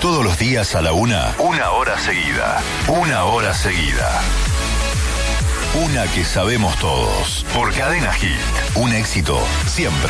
Todos los días a la 1 hora seguida. 1 hora seguida. Una que sabemos todos. Por Cadena Hit. Un éxito siempre.